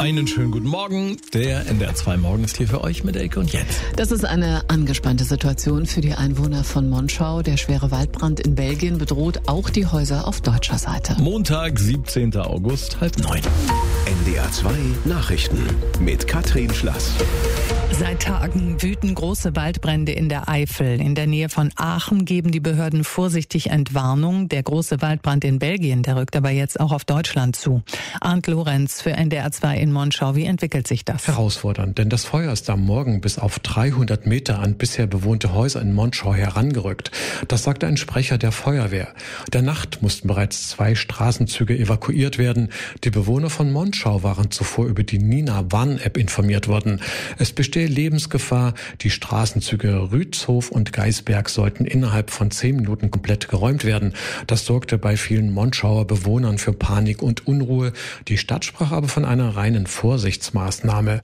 Einen schönen guten Morgen. Der NDR 2 Morgen ist hier für euch mit Elke und Jens. Das ist eine angespannte Situation für die Einwohner von Monschau. Der schwere Waldbrand in Belgien bedroht auch die Häuser auf deutscher Seite. Montag, 17. August, 8:30. NDR 2 Nachrichten mit Katrin Schlass. Seit Tagen wüten große Waldbrände in der Eifel. In der Nähe von Aachen geben die Behörden vorsichtig Entwarnung. Der große Waldbrand in Belgien, der rückt aber jetzt auch auf Deutschland zu. Arndt Lorenz für NDR 2 in Monschau. Wie entwickelt sich das? Herausfordernd, denn das Feuer ist am Morgen bis auf 300 Meter an bisher bewohnte Häuser in Monschau herangerückt. Das sagte ein Sprecher der Feuerwehr. In der Nacht mussten bereits 2 Straßenzüge evakuiert werden. Die Bewohner von Monschau waren zuvor über die Nina-Warn-App informiert worden. Es bestehe Lebensgefahr. Die Straßenzüge Rützhof und Geisberg sollten innerhalb von 10 Minuten komplett geräumt werden. Das sorgte bei vielen Monschauer Bewohnern für Panik und Unruhe. Die Stadt sprach aber von einer reinen Vorsichtsmaßnahme.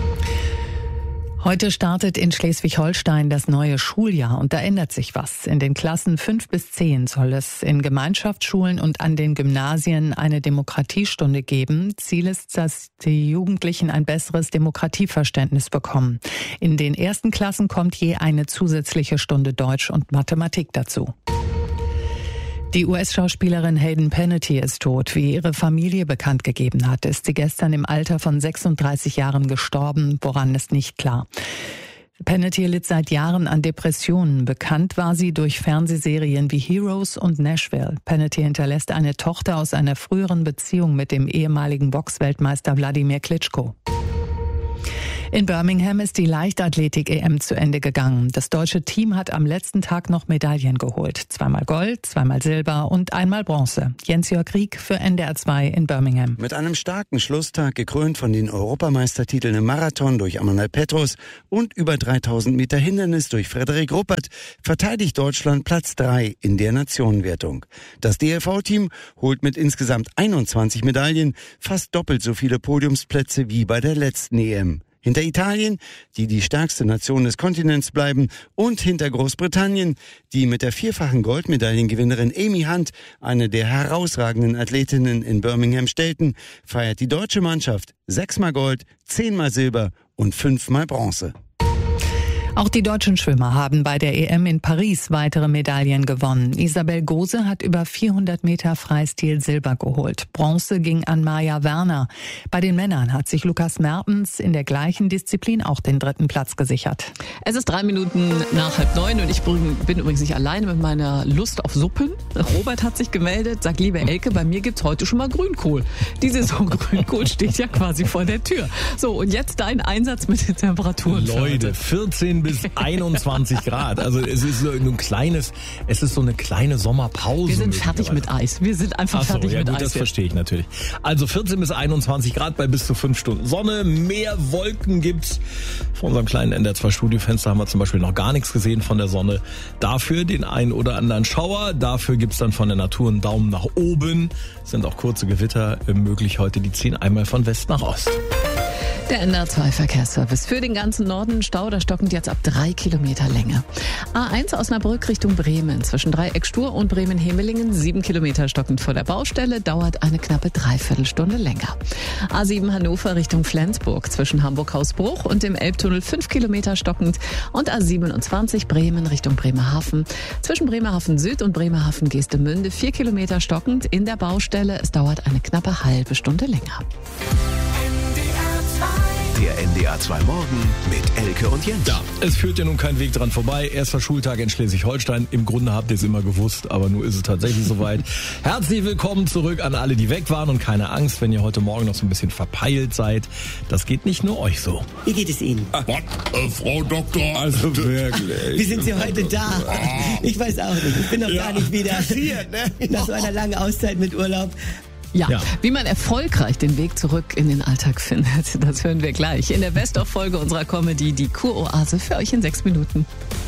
Heute startet in Schleswig-Holstein das neue Schuljahr und da ändert sich was. In den Klassen 5 bis 10 soll es in Gemeinschaftsschulen und an den Gymnasien eine Demokratiestunde geben. Ziel ist, dass die Jugendlichen ein besseres Demokratieverständnis bekommen. In den ersten Klassen kommt je eine zusätzliche Stunde Deutsch und Mathematik dazu. Die US-Schauspielerin Hayden Panettiere ist tot. Wie ihre Familie bekannt gegeben hat, ist sie gestern im Alter von 36 Jahren gestorben. Woran ist nicht klar. Panettiere litt seit Jahren an Depressionen. Bekannt war sie durch Fernsehserien wie Heroes und Nashville. Panettiere hinterlässt eine Tochter aus einer früheren Beziehung mit dem ehemaligen Boxweltmeister Wladimir Klitschko. In Birmingham ist die Leichtathletik-EM zu Ende gegangen. Das deutsche Team hat am letzten Tag noch Medaillen geholt. 2-mal Gold, 2-mal Silber und 1-mal Bronze. Jens-Jörg Rieck für NDR 2 in Birmingham. Mit einem starken Schlusstag, gekrönt von den Europameistertiteln im Marathon durch Amanal Petros und über 3000 Meter Hindernis durch Frederik Ruppert, verteidigt Deutschland Platz 3 in der Nationenwertung. Das DLV-Team holt mit insgesamt 21 Medaillen fast doppelt so viele Podiumsplätze wie bei der letzten EM. Hinter Italien, die stärkste Nation des Kontinents bleiben, und hinter Großbritannien, die mit der 4-fachen Goldmedaillengewinnerin Amy Hunt eine der herausragenden Athletinnen in Birmingham stellten, feiert die deutsche Mannschaft 6-mal Gold, 10-mal Silber und 5-mal Bronze. Auch die deutschen Schwimmer haben bei der EM in Paris weitere Medaillen gewonnen. Isabel Gose hat über 400 Meter Freistil Silber geholt. Bronze ging an Maja Werner. Bei den Männern hat sich Lukas Mertens in der gleichen Disziplin auch den 3. Platz gesichert. Es ist 3 Minuten nach 8:30 und ich bin übrigens nicht alleine mit meiner Lust auf Suppen. Robert hat sich gemeldet, sagt, liebe Elke, bei mir gibt's heute schon mal Grünkohl. Die Saison Grünkohl steht ja quasi vor der Tür. So, und jetzt dein Einsatz mit den Temperaturen. Leute, 14 bis 21 Grad. Also es ist so ein kleines, es ist so eine kleine Sommerpause. Wir sind fertig mit Eis. Wir sind einfach fertig mit Eis. Das verstehe ich natürlich. Also 14 bis 21 Grad bei bis zu 5 Stunden Sonne. Mehr Wolken gibt's. Von unserem kleinen NDR 2 Studiofenster haben wir zum Beispiel noch gar nichts gesehen von der Sonne. Dafür den einen oder anderen Schauer. Dafür gibt's dann von der Natur einen Daumen nach oben. Es sind auch kurze Gewitter möglich heute. Die ziehen einmal von West nach Ost. Der NDR 2 Verkehrsservice für den ganzen Norden. Stau, da stockend jetzt ab 3 Kilometer Länge. A1 Osnabrück Richtung Bremen. Zwischen Dreieck-Stur und Bremen-Hemelingen 7 Kilometer stockend vor der Baustelle. Dauert eine knappe Dreiviertelstunde länger. A7 Hannover Richtung Flensburg. Zwischen Hamburg-Hausbruch und dem Elbtunnel 5 Kilometer stockend. Und A27 Bremen Richtung Bremerhaven. Zwischen Bremerhaven Süd und Bremerhaven Geestemünde 4 Kilometer stockend in der Baustelle. Es dauert eine knappe halbe Stunde länger. Der NDR 2 Morgen mit Elke und Jens. Ja, es führt ja nun kein Weg dran vorbei. Erster Schultag in Schleswig-Holstein. Im Grunde habt ihr es immer gewusst, aber nun ist es tatsächlich soweit. Herzlich willkommen zurück an alle, die weg waren, und keine Angst, wenn ihr heute Morgen noch so ein bisschen verpeilt seid. Das geht nicht nur euch so. Wie geht es Ihnen? Frau Doktor. Also wirklich. Wie sind Sie heute da? Ich weiß auch nicht. Ich bin noch gar nicht wieder nach so einer langen Auszeit mit Urlaub. Ja, wie man erfolgreich den Weg zurück in den Alltag findet, das hören wir gleich in der Best-of-Folge unserer Comedy, die Kuroase, für euch in 6 Minuten.